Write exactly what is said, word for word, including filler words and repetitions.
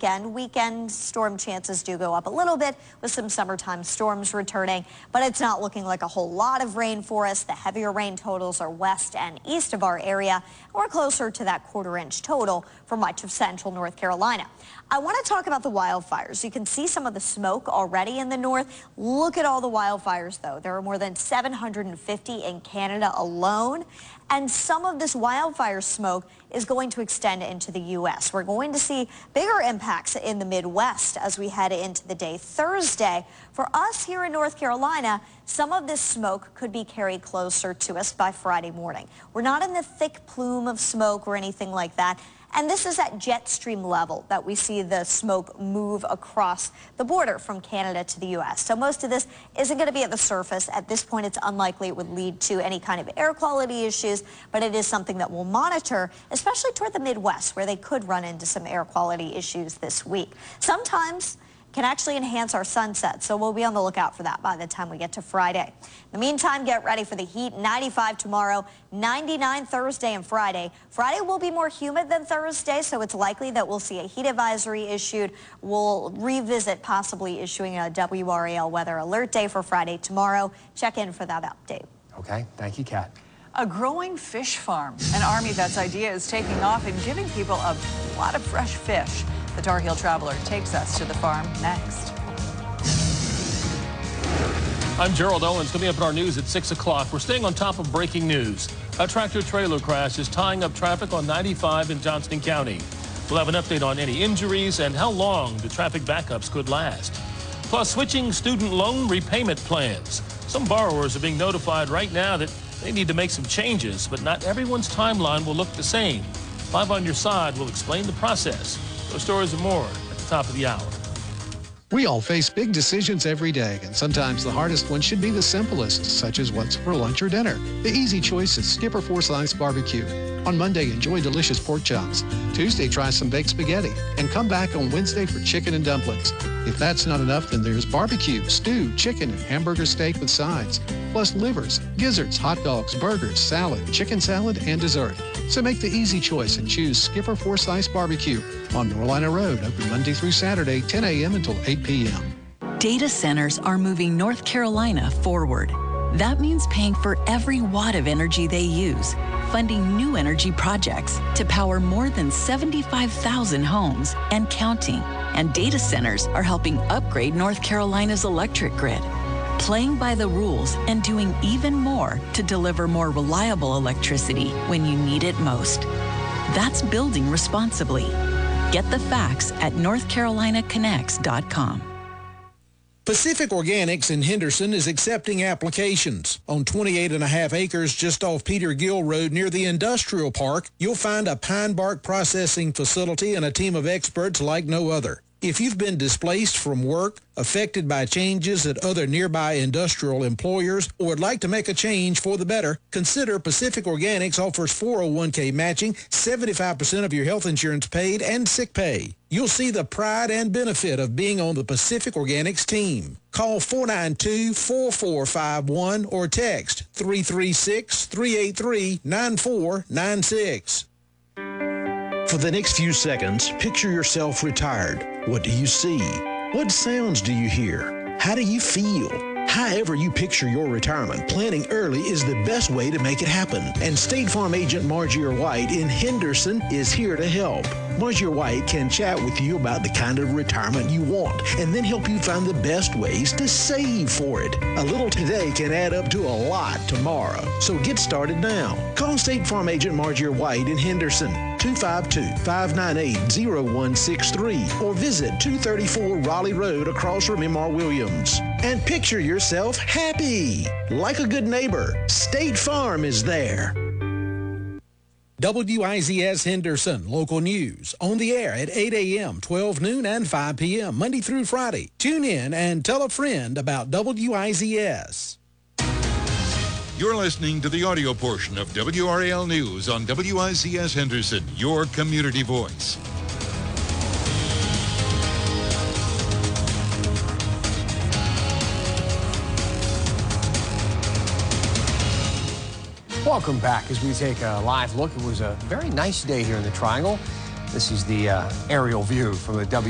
weekend. Weekend storm chances do go up a little bit with some summertime storms returning, but it's not looking like a whole lot of rain for us. The heavier rain totals are west and east of our area. We're closer to that quarter inch total for much of central North Carolina. I want to talk about the wildfires. You can see some of the smoke already in the north. Look at all the wildfires, though. There are more than seven hundred fifty in Canada alone. And some of this wildfire smoke is going to extend into the U S We're going to see bigger impacts in the Midwest as we head into the day Thursday. For us here in North Carolina, some of this smoke could be carried closer to us by Friday morning. We're not in the thick plume of smoke or anything like that. And this is at jet stream level that we see the smoke move across the border from Canada to the U S So most of this isn't going to be at the surface. At this point, it's unlikely it would lead to any kind of air quality issues, but it is something that we'll monitor, especially toward the Midwest, where they could run into some air quality issues this week. Sometimes can actually enhance our sunset, so we'll be on the lookout for that by the time we get to Friday. In the meantime, get ready for the heat. ninety-five tomorrow, ninety-nine Thursday and Friday. Friday will be more humid than Thursday, so it's likely that we'll see a heat advisory issued. We'll revisit possibly issuing a W R A L weather alert day for Friday tomorrow. Check in for that update. Okay, thank you, Kat. A growing fish farm. An Army vet's idea is taking off and giving people a lot of fresh fish. The Tar Heel Traveler takes us to the farm next. I'm Gerald Owens. Coming up in our news at six o'clock, we're staying on top of breaking news. A tractor-trailer crash is tying up traffic on ninety-five in Johnston County. We'll have an update on any injuries and how long the traffic backups could last. Plus, switching student loan repayment plans. Some borrowers are being notified right now that they need to make some changes, but not everyone's timeline will look the same. Live on Your Side will explain the process. Those stories and more at the top of the hour. We all face big decisions every day, and sometimes the hardest one should be the simplest, such as what's for lunch or dinner. The easy choice is Skipper Forsyth's Barbecue. On Monday, enjoy delicious pork chops. Tuesday, try some baked spaghetti. And come back on Wednesday for chicken and dumplings. If that's not enough, then there's barbecue, stew, chicken, and hamburger steak with sides. Plus livers, gizzards, hot dogs, burgers, salad, chicken salad, and dessert. So make the easy choice and choose Skipper Forsyth's Barbecue on Norlina Road, open Monday through Saturday, ten a m until eight p m Data centers are moving North Carolina forward. That means paying for every watt of energy they use, funding new energy projects to power more than seventy-five thousand homes and counting. And data centers are helping upgrade North Carolina's electric grid, playing by the rules and doing even more to deliver more reliable electricity when you need it most. That's building responsibly. Get the facts at north carolina connects dot com. Pacific Organics in Henderson is accepting applications. On twenty-eight and a half acres just off Peter Gill Road near the industrial park, you'll find a pine bark processing facility and a team of experts like no other. If you've been displaced from work, affected by changes at other nearby industrial employers, or would like to make a change for the better, consider Pacific Organics offers four oh one k matching, seventy-five percent of your health insurance paid, and sick pay. You'll see the pride and benefit of being on the Pacific Organics team. Call four nine two, four four five one or text three three six, three eight three, nine four nine six. For the next few seconds, picture yourself retired. What do you see? What sounds do you hear? How do you feel? However you picture your retirement, planning early is the best way to make it happen. And State Farm agent Margie White in Henderson is here to help. Margie White can chat with you about the kind of retirement you want and then help you find the best ways to save for it. A little today can add up to a lot tomorrow. So get started now. Call State Farm agent Margie White in Henderson, two five two, five nine eight, zero one six three, or visit two thirty-four Raleigh Road across from M R Williams. And picture yourself happy. Like a good neighbor, State Farm is there. W I Z S Henderson, local news, on the air at eight a m, twelve noon, and five p m, Monday through Friday. Tune in and tell a friend about W I Z S. You're listening to the audio portion of W R A L News on W I Z S Henderson, your community voice. Welcome back as we take a live look. It was a very nice day here in the Triangle. This is the uh, aerial view from the W